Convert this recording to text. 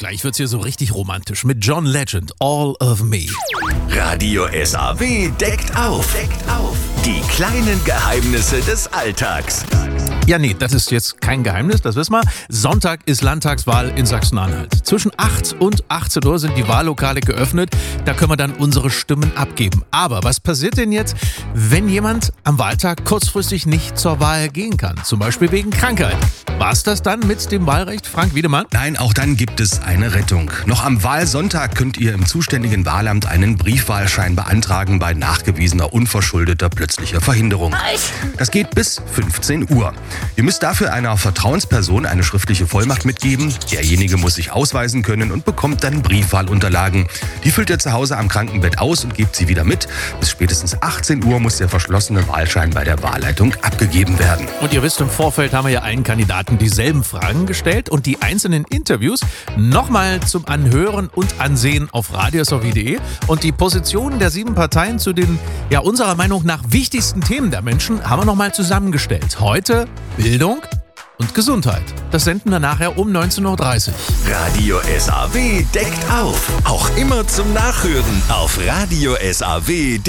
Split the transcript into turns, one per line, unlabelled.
gleich wird's hier so richtig romantisch mit John Legend, All of Me.
Radio SAW deckt auf. Die kleinen Geheimnisse des Alltags.
Ja, nee, das ist jetzt kein Geheimnis, das wissen wir. Sonntag ist Landtagswahl in Sachsen-Anhalt. Zwischen 8 und 18 Uhr sind die Wahllokale geöffnet. Da können wir dann unsere Stimmen abgeben. Aber was passiert denn jetzt, wenn jemand am Wahltag kurzfristig nicht zur Wahl gehen kann? Zum Beispiel wegen Krankheit. War's das dann mit dem Wahlrecht, Frank Wiedemann?
Nein, auch dann gibt es eine Rettung. Noch am Wahlsonntag könnt ihr im zuständigen Wahlamt einen Briefwahlschein beantragen bei nachgewiesener unverschuldeter plötzlicher Verhinderung. Das geht bis 15 Uhr. Ihr müsst dafür einer Vertrauensperson eine schriftliche Vollmacht mitgeben. Derjenige muss sich ausweisen können und bekommt dann Briefwahlunterlagen. Die füllt ihr zu Hause am Krankenbett aus und gebt sie wieder mit. Bis spätestens 18 Uhr muss der verschlossene Wahlschein bei der Wahlleitung abgegeben werden.
Und ihr wisst, im Vorfeld haben wir ja allen Kandidaten dieselben Fragen gestellt und die einzelnen Interviews nochmal zum Anhören und Ansehen auf radiosw.de. Und die Positionen der 7 Parteien zu den, ja, unserer Meinung nach wichtigsten Themen der Menschen haben wir nochmal zusammengestellt. Heute Bildung und Gesundheit. Das senden wir nachher um 19.30 Uhr.
Radio SAW deckt auf. Auch immer zum Nachhören auf radiosaw.de.